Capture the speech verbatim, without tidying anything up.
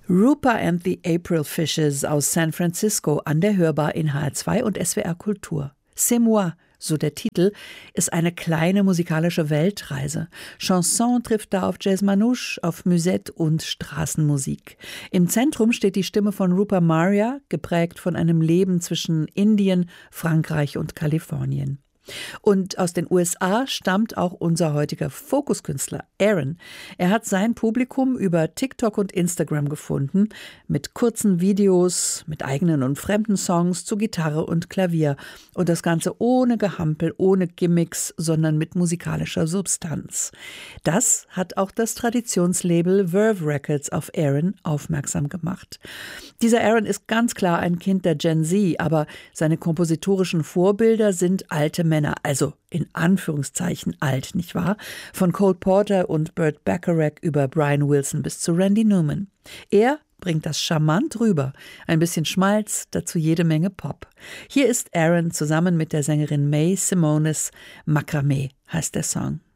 Rupa and the April Fishes aus San Francisco an der Hörbar in H R zwei und S W R Kultur. C'est moi, so der Titel, ist eine kleine musikalische Weltreise. Chanson trifft da auf Jazz Manouche, auf Musette und Straßenmusik. Im Zentrum steht die Stimme von Rupa Marja, geprägt von einem Leben zwischen Indien, Frankreich und Kalifornien. Und aus den U S A stammt auch unser heutiger Fokuskünstler Aaron. Er hat sein Publikum über TikTok und Instagram gefunden, mit kurzen Videos, mit eigenen und fremden Songs zu Gitarre und Klavier. Und das Ganze ohne Gehampel, ohne Gimmicks, sondern mit musikalischer Substanz. Das hat auch das Traditionslabel Verve Records auf Aaron aufmerksam gemacht. Dieser Aaron ist ganz klar ein Kind der Gen Z, aber seine kompositorischen Vorbilder sind alte Männer. Also in Anführungszeichen alt, nicht wahr? Von Cole Porter und Burt Bacharach über Brian Wilson bis zu Randy Newman. Er bringt das charmant rüber. Ein bisschen Schmalz, dazu jede Menge Pop. Hier ist Aaron zusammen mit der Sängerin May Simonis. Makramee heißt der Song.